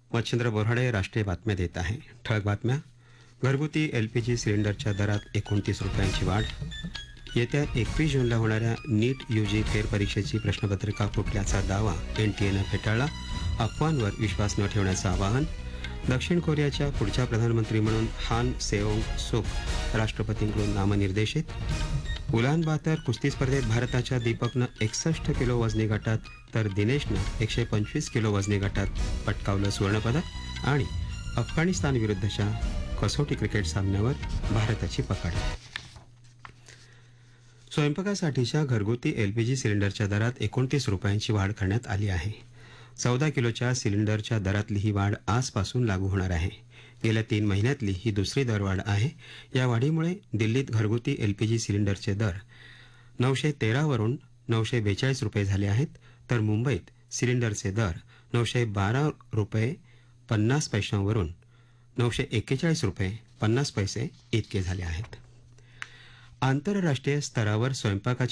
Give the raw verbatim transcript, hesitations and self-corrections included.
मच्छिंद्र बोऱ्हाडे राष्ट्रीय बातम्या देत आहे. ठळक बातम्या. घरगुती एलपीजी सिलेंडरच्या दरात एकोणतीस रुपयांची वाढ. येत्या एकवीस जूनला होणाऱ्या नीट यूजी फेरपरीक्षेची प्रश्नपत्रिका फुटल्याचा दावा एनटीएनं फेटाळला. अफवांवर विश्वास न ठेवण्याचं आवाहन. दक्षिण कोरियाच्या पुढच्या प्रधानमंत्री म्हणून हान सेओंग सुक राष्ट्रपतींकडून नामनिर्देशित. उलान बातर कुस्ती स्पर्धेत भारताच्या दीपकनं एकसष्ट किलो वजनी गटात तर दिनेशनं एकशे पंचवीस किलो वजनी गटात पटकावलं सुवर्णपदक. आणि अफगाणिस्तान विरुद्धच्या कसोटी क्रिकेट सामन्यावर भारताची पकड. स्वयंपाकासाठीच्या घरगुती एलपीजी सिलेंडरच्या दरात एकोणतीस रुपयांची वाढ करण्यात आली आहे. चौदा किलोच्या सिलेंडरच्या दरातली ही वाढ आजपासून लागू होणार आहे. गेल्या तीन महिन्यातली ही दुसरी दरवाढ आहे. या वाढीमुळे दिल्लीत घरगुती एलपीजी सिलेंडरचे दर नऊशे तेरावरून नऊशे बेचाळीस रुपये झाले आहेत, तर मुंबईत सिलेंडरचे दर नऊशे बारा रुपये पन्नास पैशांवरून नऊशे एक्केचाळीस रुपये पन्नास पैसे इतके झाले आहेत. आंतरराष्ट्रीय स्तरावर स्वयंपाकाची